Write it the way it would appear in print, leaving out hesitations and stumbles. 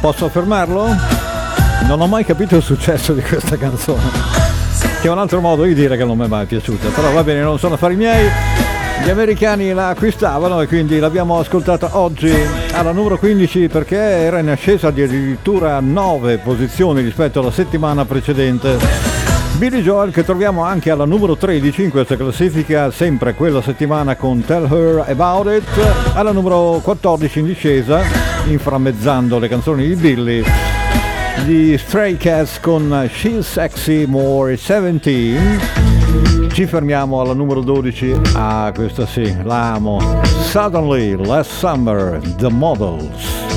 Posso affermarlo? Non ho mai capito il successo di questa canzone, che è un altro modo di dire che non mi è mai piaciuta, però va bene, non sono affari miei. Gli americani la acquistavano e quindi l'abbiamo ascoltata oggi alla numero 15 perché era in ascesa di addirittura 9 posizioni rispetto alla settimana precedente. Billy Joel, che troviamo anche alla numero 13 in questa classifica, sempre quella settimana con Tell Her About It. Alla numero 14 in discesa, inframmezzando le canzoni di Billy, gli Stray Cats con She's Sexy More 17. Ci fermiamo alla numero 12. Ah, questa sì, la amo. Suddenly Last Summer, The Models.